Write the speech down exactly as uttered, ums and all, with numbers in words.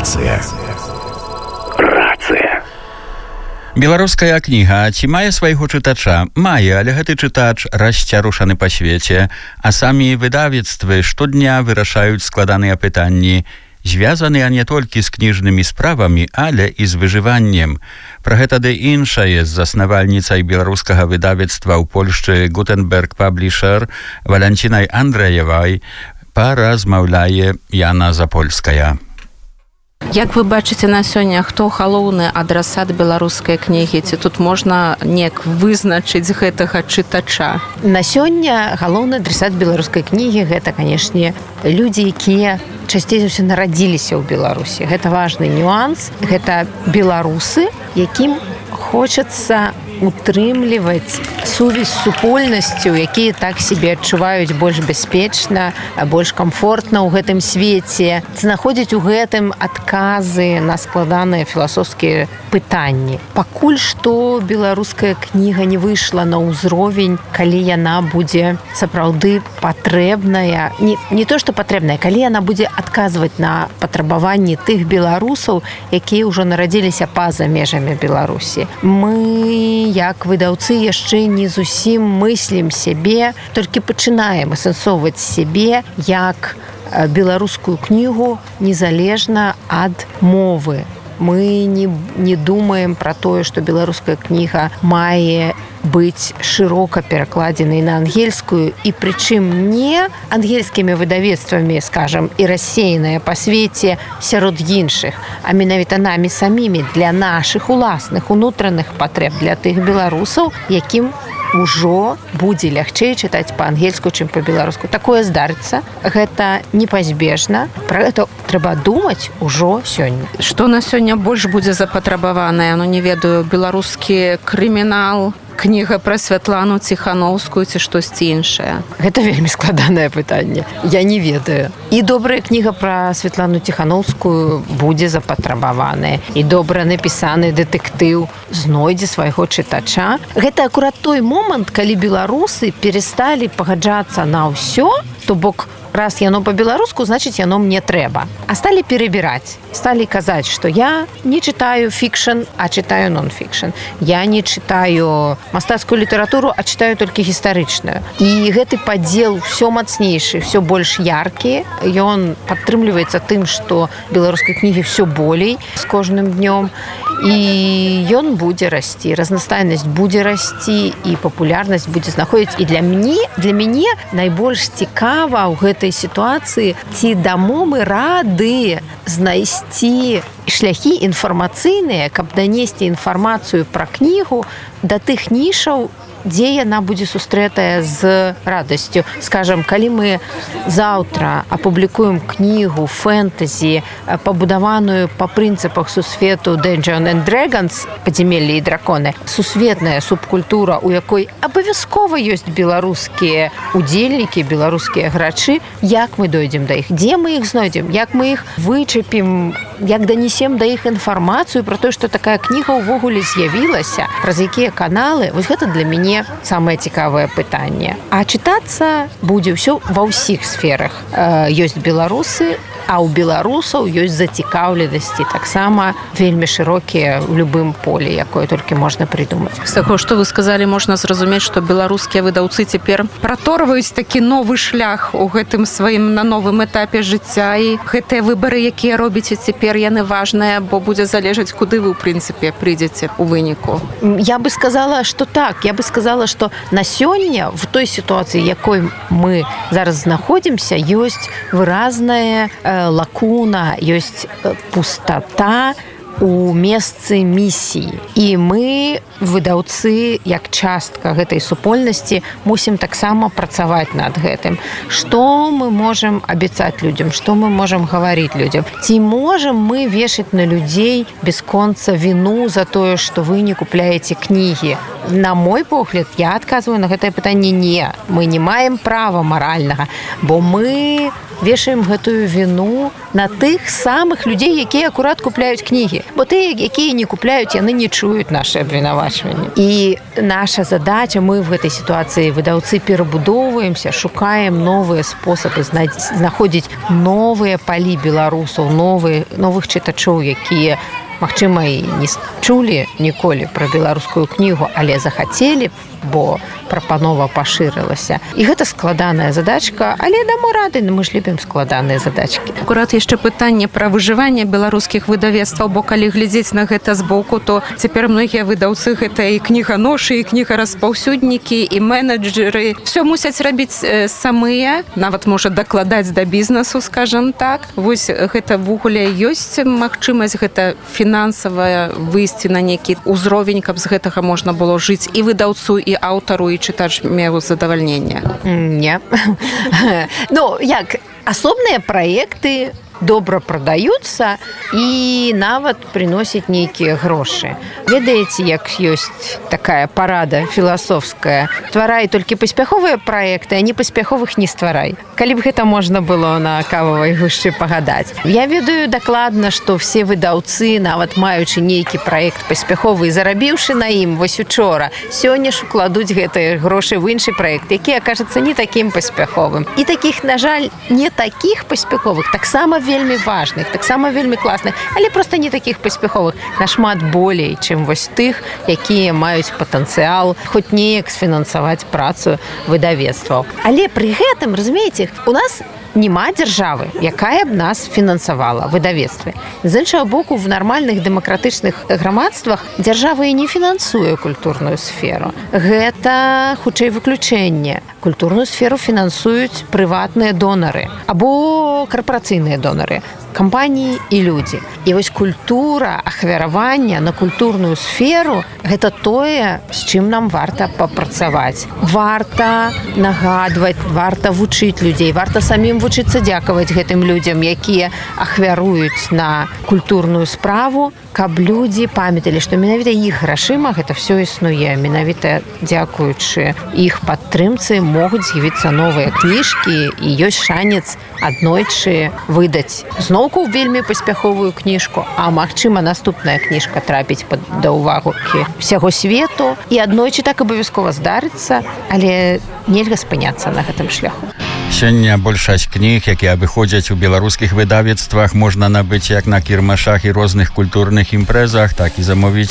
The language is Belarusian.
Рацыя. Рацыя. Беларуская кніга ці мае свайго чытача? Мае, але гэты чытач расцярушаны па свеце, а самі выдавецтвы штодня вырашаюць складаныя пытанні, звязаныя не толькі з кніжнымі справамі, але і з выжываннем. Пра гэта ды іншае з заснавальніцай беларускага выдавецтва ў Польшчы Gutenberg Publisher Валянцінай Андрэевай паразмаўляе Яна Запольская. Як вы бачыце на сёння, хто галоўны адрасат беларускай кнігі? Ці тут можна неяк вызначыць гэтага чытача? На сёння галоўны адрасат беларускай кнігі гэта, канешне, людзі, якія часцей за ўсё нарадзіліся ў Беларусі. Гэта важны нюанс. Гэта беларусы, якім хочацца утрымліваць сувязь з супольнасцю, якія так сябе адчуваюць больш бяспечна, больш камфортна ў гэтым свеце, знаходзяць у гэтым адказы на складаныя філасофскія пытанні. Пакуль што беларуская кніга не выйшла на ўзровень, калі яна будзе сапраўды патрэбная, не, не то што патрэбная, калі яна будзе адказваць на патрабаванні тых беларусаў, якія ўжо нарадзіліся па-за межамі Беларусі. Мы як выдаўцы яшчэ не зусім мыслім сябе, толькі пачынаем асэнсоўваць сябе як беларускую кнігу незалежна ад мовы. Мы не, не думаем пра тое, што беларуская кніга мае быць шырока перакладзенай на ангельскую, і прычым не ангельскімі выдавецтвамі, скажам, і рассеяныя па свеце сярод іншых, а менавіта намі самімі для нашых уласных унутраных патрэб, для тых беларусаў, якім ужо будзе лягчэй чытаць па-ангельску, чым па-беларуску. Такое здарыцца, гэта непазбежна. Пра гэта трэба думаць ужо сёння. Што на сёння больш будзе запатрабаванае? Ну, не ведаю, беларускі крымінал, кніга пра Святлану Ціхановскую ці штосьці іншае? Гэта вельмі складанае пытанне. Я не ведаю. І добрая кніга пра Святлану Ціхановскую будзе запатрабаваная. І добра напісаны дэтэктыў знойдзе свайго чытача. Гэта акурат той момант, калі беларусы пересталі пагаджацца на ўсё, то бок раз яно по-беларуску, значыць, яно мне трэба. А сталі перабіраць. Сталі казаць, што я не чытаю фікшн, а чытаю нон-фікшн. Я не чытаю мастацкую літаратуру, а чытаю толькі гістарычную. І гэты падзел ўсё мацнейшы, ўсё больш яркі. Ён падтрымліваецца тым, што беларускай кнігі ўсё болей з кожным днём. І ён будзе расці. Разнастайнасць будзе расці, і папулярнасць будзе знаходзіць. І для мяне, для мяне найбольш цікава ў гэтай сітуацыі, ці дамо мы рады знайсці шляхі інфармацыйныя, каб данесці інфармацыю пра кнігу да тых нішаў, дзе яна будзе сустрэтая з радасцю. Скажам, калі мы заўтра апублікуем кнігу фэнтэзі, пабудаваную па прынцыпах сусвету Dungeons and Dragons, падзямеллі і драконы, сусветная субкультура, у якой абавязкова ёсць беларускія удзельнікі, беларускія грачы, як мы дойдзем да іх? Дзе мы іх знойдзем? Як мы іх вычапім? Як данесем да іх інфармацыю пра тое, што такая кніга ўвогуле з'явілася? Праз якія каналы? Вось гэта для мяне самае цікавае пытанне. А чытацца будзе ўсё ва ўсіх сферах. Э, ёсць беларусы, а ў беларусаў ёсць зацікаўленасці таксама вельмі шырокія ў любым полі, якое толькі можна прыдумаць. З таго, што вы сказалі, можна зразумець, што беларускія выдаўцы цяпер праторваюць такі новы шлях у гэтым сваім на новым этапе жыцця, і гэтыя выбары, якія робіце цяпер, яны важныя, бо будзе залежаць, куды вы, ў прынцыпе, прыйдзеце ў выніку. Я бы сказала, што так. Я бы сказала, што на сёння в той сітуацыі, якой мы зараз знаходзімся, ёсць выразная лакуна, ёсць пустата у месцы місіі. І мы, выдаўцы, як частка гэтай супольнасці, мусім таксама працаваць над гэтым. Што мы можам абяцаць людзям? Што мы можам гаварыць людзям? Ці можам мы вешаць на людзей бясконца віну за тое, што вы не купляеце кнігі? На мой погляд, я адказваю на гэтае пытанне не. Мы не маем права маральнага, бо мы вешаем гэтую віну на тых самых людзей, якія акурат купляюць кнігі. Бо тыя, якія не купляюць, яны не чуюць нашы абвінавачванні. І наша задача, мы в гэтай сітуацыі выдаўцы перабудоўваемся, шукаем новыя спосабы знаходзіць новыя палі беларусаў, новыя, новых чытачоў, якія, магчыма, і не чулі ніколі пра беларускую кнігу, але захацелі, бо прапанова пашырылася. І гэта складаная задачка, але дамо рады, мы ж любім складаныя задачкі. Акурат яшчэ пытанне пра выжыванне беларускіх выдавецтваў, бо калі глядзець на гэта збоку, то цяпер многія выдаўцы гэта і кніганошы, і кнігараспаўсюднікі, і менеджеры. Всё мусяць рабіць самыя, нават можа дакладаць да бізнесу, скажам так. Вось гэта ввогуле ёсць магчымасць гэта фінансавая выйсці на нейкі ўзровень, каб з гэтага можна было жыць і выдаўцу, і аўтару, і чытач меў задавальнення? Не. Ну, як, асобныя праекты добра прадаюцца і нават прыносяць нейкія грошы. Ведаеце, як ёсць такая парада філасофская: стварай толькі паспяховыя праекты, а непаспяховых не стварай. Калі б гэта можна было на кававай гушчы пагадаць. Я ведаю дакладна, што все выдаўцы, нават маючы нейкі праект паспяховы і зарабіўшы на ім вось учора, сёння ж укладуць гэтыя грошы в іншы праект, які акажацца не такім паспяховым. І такіх, на жаль, не такіх паспяховых, таксама вельмі важных, таксама вельмі класных, але проста не такіх паспяховых, нашмат болей, чым вось тых, якія маюць патэнцыял хоць неяк сфінансаваць працу выдавецтваў. Але пры гэтым, разумееце, у нас няма дзяржавы, якая б нас фінансавала выдавецтвы. З іншага боку, в нармальных дэмакратычных грамадствах дзяржава і не фінансуе культурную сферу. Гэта, хутчэй, выключэнне. Культурную сферу фінансуюць прыватныя донары або карпарацыйныя донары, кампаніі і людзі. І вось культура ахвяравання на культурную сферу – гэта тое, з чым нам варта папрацаваць. Варта нагадваць, варта вучыць людзей, варта самім вучыцца дзякаваць гэтым людзям, якія ахвяруюць на культурную справу, каб людзі памяталі, што менавіта іх грашыма гэта ўсё існуе. Менавіта дзякуючы іх падтрымцы могуць з'явіцца новыя кніжкі і ёсць шанец аднойчы выдаць зноўку вельмі паспяховую кніжку, а магчыма наступная кніжка трапіць пад да ўвагу ўсяго свету, і аднойчы так абавязкова здарыцца, але нельга спыняцца на гэтым шляху. Сёння большасць кніг, якія выходзяць у беларускіх выдавецтвах, можна набыць як на кірмашах і розных культурных імпрэзах, так і замовіць